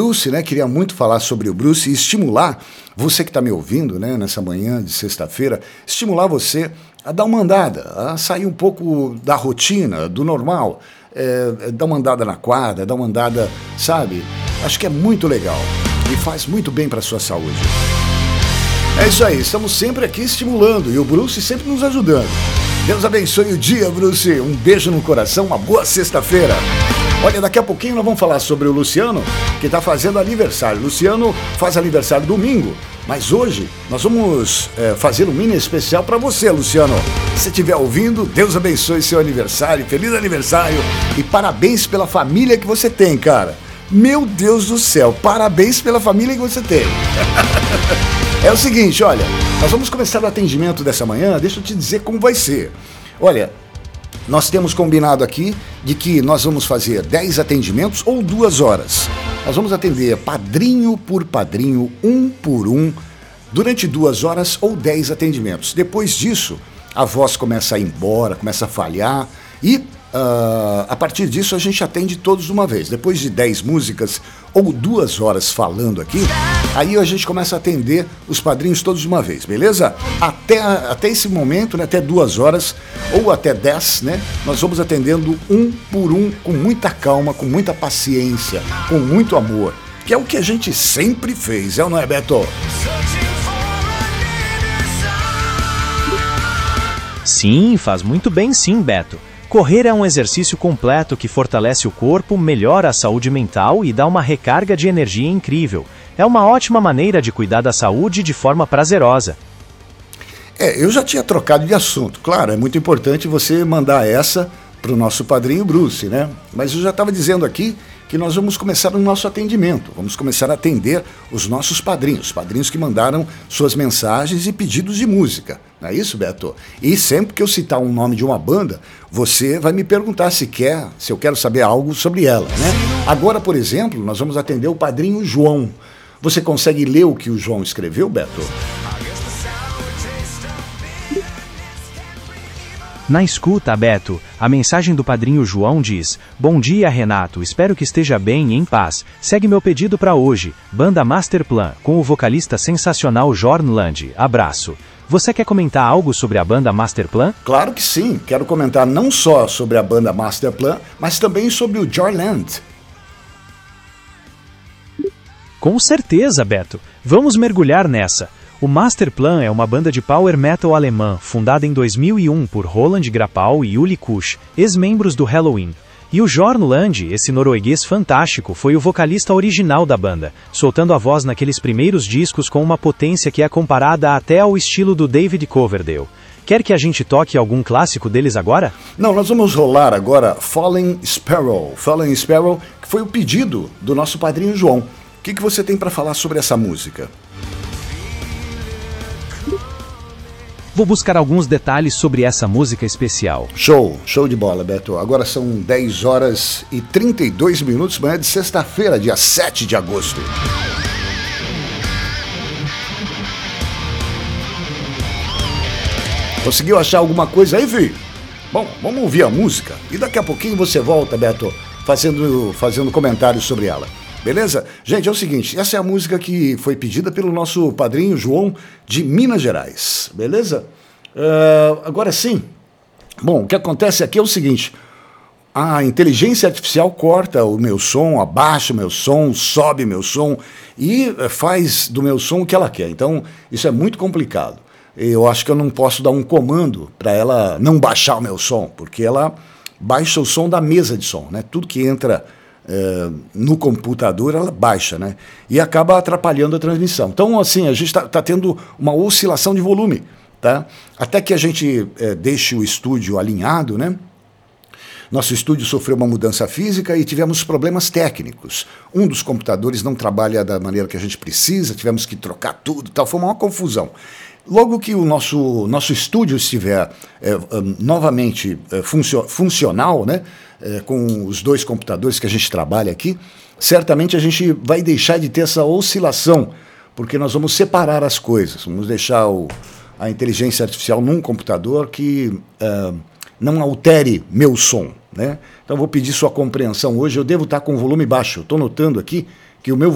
Bruce, né? Queria muito falar sobre o Bruce e estimular você que está me ouvindo, né? Nessa manhã de sexta-feira, estimular você a dar uma andada, a sair um pouco da rotina, do normal, dar uma andada na quadra, dar uma andada, sabe? Acho que é muito legal e faz muito bem para a sua saúde. É isso aí, estamos sempre aqui estimulando e o Bruce sempre nos ajudando. Deus abençoe o dia, Bruce. Um beijo no coração, uma boa sexta-feira. Olha, daqui a pouquinho nós vamos falar sobre o Luciano, que está fazendo aniversário. Luciano faz aniversário domingo, mas hoje nós vamos fazer um mini especial para você, Luciano. Se estiver ouvindo, Deus abençoe seu aniversário, feliz aniversário e parabéns pela família que você tem, cara. Meu Deus do céu, parabéns pela família que você tem. É o seguinte, olha, nós vamos começar o atendimento dessa manhã, deixa eu te dizer como vai ser. Olha, nós temos combinado aqui de que nós vamos fazer 10 atendimentos ou 2 horas. Nós vamos atender padrinho por padrinho, um por um, durante 2 horas ou 10 atendimentos. Depois disso, a voz começa a ir embora, começa a falhar e a partir disso a gente atende todos de uma vez. Depois de 10 músicas ou 2 horas falando aqui, aí a gente começa a atender os padrinhos todos de uma vez, beleza? Até esse momento, né, até 2 horas ou até 10, né, nós vamos atendendo um por um, com muita calma, com muita paciência, com muito amor, que é o que a gente sempre fez, é ou não é, Beto? Sim, faz muito bem sim, Beto. Correr é um exercício completo que fortalece o corpo, melhora a saúde mental e dá uma recarga de energia incrível. É uma ótima maneira de cuidar da saúde de forma prazerosa. Eu já tinha trocado de assunto. Claro, é muito importante você mandar essa para o nosso padrinho Bruce, né? Mas eu já estava dizendo aqui que nós vamos começar o nosso atendimento. Vamos começar a atender os nossos padrinhos que mandaram suas mensagens e pedidos de música. Não é isso, Beto? E sempre que eu citar um nome de uma banda, você vai me perguntar se eu quero saber algo sobre ela, né? Agora, por exemplo, nós vamos atender o padrinho João. Você consegue ler o que o João escreveu, Beto? Na escuta, Beto, a mensagem do padrinho João diz: Bom dia, Renato, espero que esteja bem e em paz. Segue meu pedido para hoje, Banda Masterplan, com o vocalista sensacional Jorn Land. Abraço. Você quer comentar algo sobre a banda Masterplan? Claro que sim, quero comentar não só sobre a banda Masterplan, mas também sobre o Jorn Land. Com certeza, Beto. Vamos mergulhar nessa. O Masterplan é uma banda de power metal alemã, fundada em 2001 por Roland Grappau e Uli Kusch, ex-membros do Halloween. E o Jorn Land, esse norueguês fantástico, foi o vocalista original da banda, soltando a voz naqueles primeiros discos com uma potência que é comparada até ao estilo do David Coverdale. Quer que a gente toque algum clássico deles agora? Não, nós vamos rolar agora Falling Sparrow. Falling Sparrow, que foi o pedido do nosso padrinho João. O que você tem para falar sobre essa música? Vou buscar alguns detalhes sobre essa música especial. Show de bola, Beto. Agora são 10 horas e 32 minutos, manhã de sexta-feira, dia 7 de agosto. Conseguiu achar alguma coisa aí, filho? Bom, vamos ouvir a música e daqui a pouquinho você volta, Beto, fazendo comentários sobre ela. Beleza? Gente, é o seguinte, essa é a música que foi pedida pelo nosso padrinho João de Minas Gerais, beleza? Agora sim, bom, o que acontece aqui é o seguinte, a inteligência artificial corta o meu som, abaixa o meu som, sobe meu som e faz do meu som o que ela quer, então isso é muito complicado. Eu acho que eu não posso dar um comando para ela não baixar o meu som, porque ela baixa o som da mesa de som, né? Tudo que entra no computador ela baixa, né? E acaba atrapalhando a transmissão. Então, assim, a gente tá tendo uma oscilação de volume, tá? Até que a gente deixe o estúdio alinhado, né? Nosso estúdio sofreu uma mudança física e tivemos problemas técnicos. Um dos computadores não trabalha da maneira que a gente precisa, tivemos que trocar tudo, tal. Foi uma confusão. Logo que o nosso estúdio estiver novamente funcional, né? Com os 2 computadores que a gente trabalha aqui, certamente a gente vai deixar de ter essa oscilação, porque nós vamos separar as coisas, vamos deixar a inteligência artificial num computador que não altere meu som, né? Então vou pedir sua compreensão hoje, eu devo estar com o volume baixo, estou notando aqui que o meu